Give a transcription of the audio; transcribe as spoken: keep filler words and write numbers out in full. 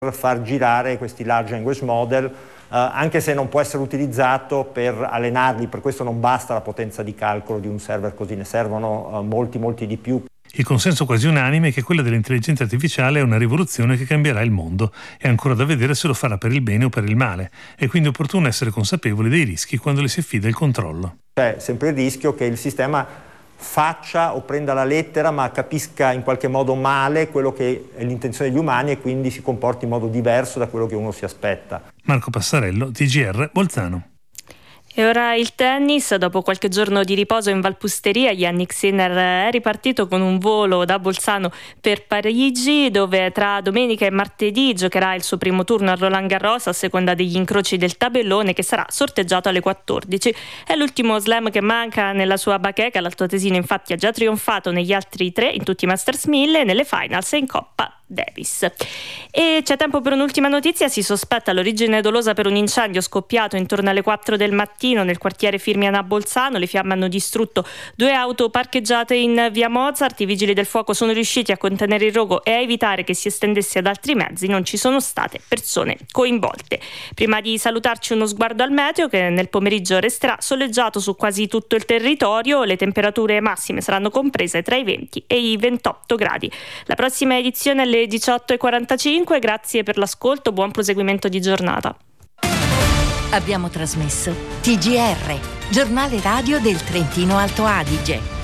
far girare questi large language model, eh, anche se non può essere utilizzato per allenarli. Per questo non basta la potenza di calcolo di un server così, ne servono eh, molti molti di più. Il consenso quasi unanime è che quella dell'intelligenza artificiale è una rivoluzione che cambierà il mondo. È ancora da vedere se lo farà per il bene o per il male. È quindi opportuno essere consapevoli dei rischi quando le si affida il controllo. C'è sempre il rischio che il sistema faccia o prenda la lettera ma capisca in qualche modo male quello che è l'intenzione degli umani e quindi si comporti in modo diverso da quello che uno si aspetta. Marco Passarello, T G R, Bolzano. E ora il tennis. Dopo qualche giorno di riposo in Valpusteria, Jannik Sinner è ripartito con un volo da Bolzano per Parigi, dove tra domenica e martedì giocherà il suo primo turno a Roland Garros a seconda degli incroci del tabellone, che sarà sorteggiato alle quattordici. È l'ultimo slam che manca nella sua bacheca. L'altoatesino infatti ha già trionfato negli altri tre, in tutti i Masters mille, nelle finals e in Coppa Davis. E c'è tempo per un'ultima notizia. Si sospetta l'origine dolosa per un incendio scoppiato intorno alle quattro del mattino nel quartiere Firmiana a Bolzano. Le fiamme hanno distrutto due auto parcheggiate in via Mozart. I vigili del fuoco sono riusciti a contenere il rogo e a evitare che si estendesse ad altri mezzi. Non ci sono state persone coinvolte. Prima di salutarci, uno sguardo al meteo, che nel pomeriggio resterà soleggiato su quasi tutto il territorio. Le temperature massime saranno comprese tra i venti e i ventotto gradi. La prossima edizione alle diciotto e quarantacinque. Grazie per l'ascolto, buon proseguimento di giornata. Abbiamo trasmesso T G R, giornale radio del Trentino Alto Adige.